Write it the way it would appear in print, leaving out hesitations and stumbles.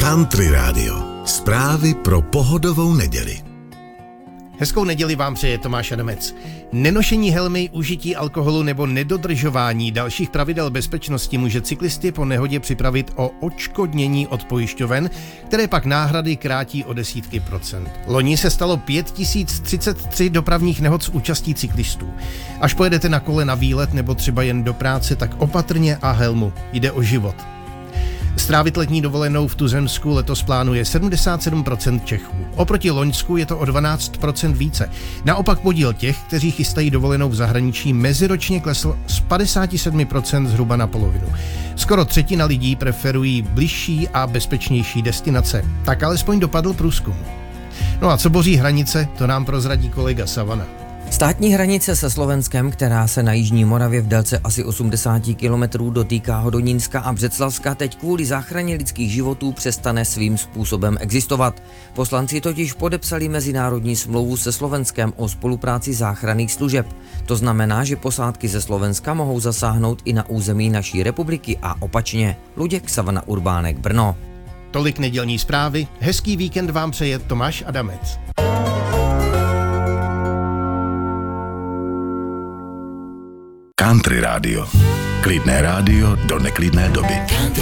Country Radio. Zprávy pro pohodovou neděli. Hezkou neděli vám přeje Tomáš Adamec. Nenošení helmy, užití alkoholu nebo nedodržování dalších pravidel bezpečnosti může cyklisty po nehodě připravit o odškodnění od pojišťoven, které pak náhrady krátí o desítky procent. Loni se stalo 5033 dopravních nehod s účastí cyklistů. Až pojedete na kole na výlet nebo třeba jen do práce, tak opatrně a helmu. Jde o život. Strávit letní dovolenou v tuzemsku letos plánuje 77% Čechů. Oproti loňsku je to o 12% více. Naopak podíl těch, kteří chystají dovolenou v zahraničí, meziročně klesl z 57% zhruba na polovinu. Skoro třetina lidí preferují bližší a bezpečnější destinace. Tak alespoň dopadl průzkum. No a co boří hranice, to nám prozradí kolega Savana. Státní hranice se Slovenskem, která se na jižní Moravě v délce asi 80 kilometrů dotýká Hodonínska a Břeclavska, teď kvůli záchraně lidských životů přestane svým způsobem existovat. Poslanci totiž podepsali mezinárodní smlouvu se Slovenskem o spolupráci záchranných služeb. To znamená, že posádky ze Slovenska mohou zasáhnout i na území naší republiky a opačně. Luděk, Savana Urbánek, Brno. Tolik nedělní zprávy, hezký víkend vám přeje Tomáš Adamec. Country Radio. Klidné rádio do neklidné doby.